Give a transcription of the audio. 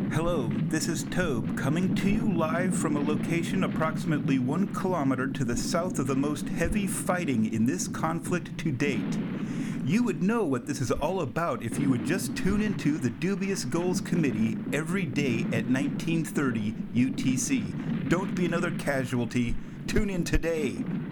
Hello, this is Tobe coming to you live from a location approximately 1 kilometer to the south of the most heavy fighting in this conflict to date. You would know what this is all about if you would just tune into the Dubious Goals Committee every day at 1930 UTC. Don't be another casualty. Tune in today.